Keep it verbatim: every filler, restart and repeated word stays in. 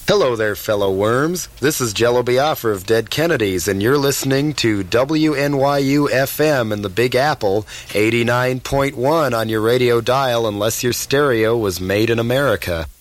Hello there, fellow worms. This is Jello Biafra of Dead Kennedys, and you're listening to W N Y U F M in the Big Apple, eighty-nine point one on your radio dial unless your stereo was made in America.